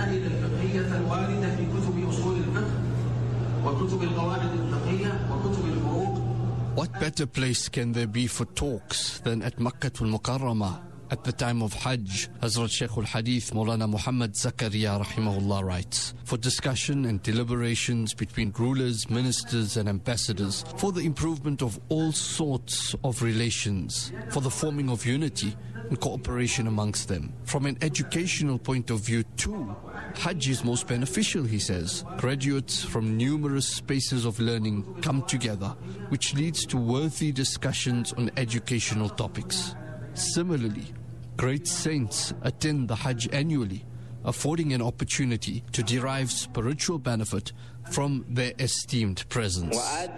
المسائل الفقهية الواردة في كتب أصول الفقه وكتب القواعد الفقهية وكتب الفروق. What better place can there be for talks than at Makkah al-Mukarramah at the time of Hajj? Hazrat Shaykh al-Hadith Maulana Muhammad Zakaria rahimahullah writes, for discussion and deliberations between rulers, ministers and ambassadors, for the improvement of all sorts of relations, for the forming of unity and cooperation amongst them. From an educational point of view too, Hajj is most beneficial, he says. Graduates from numerous spaces of learning come together, which leads to worthy discussions on educational topics. Similarly, great saints attend the Hajj annually, affording an opportunity to derive spiritual benefit from their esteemed presence.